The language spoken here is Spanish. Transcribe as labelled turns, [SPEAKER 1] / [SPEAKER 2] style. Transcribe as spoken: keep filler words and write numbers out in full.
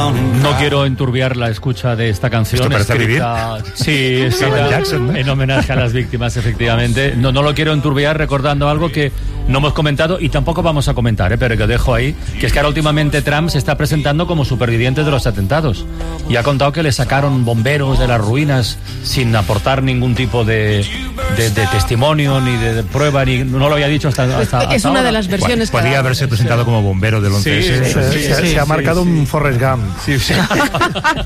[SPEAKER 1] No quiero enturbiar la escucha de esta canción.
[SPEAKER 2] ¿Esto parece
[SPEAKER 1] escrita, sí, escrita Jackson, ¿no? En homenaje a las víctimas, efectivamente. No, no lo quiero enturbiar recordando algo que no hemos comentado y tampoco vamos a comentar, ¿eh? Pero que dejo ahí, que es que ahora últimamente Trump se está presentando como superviviente de los atentados y ha contado que le sacaron bomberos de las ruinas sin aportar ningún tipo de, de, de testimonio ni de, de prueba, ni no lo había dicho hasta, hasta, hasta
[SPEAKER 3] es una
[SPEAKER 1] ahora.
[SPEAKER 3] de las versiones.
[SPEAKER 2] Bueno, podría haberse presentado como bombero del once ese.
[SPEAKER 1] Sí, sí,
[SPEAKER 2] se,
[SPEAKER 1] sí,
[SPEAKER 2] se,
[SPEAKER 1] sí,
[SPEAKER 2] se ha
[SPEAKER 1] sí,
[SPEAKER 2] marcado
[SPEAKER 1] sí.
[SPEAKER 2] un Forrest Gump.
[SPEAKER 1] Sí, sí.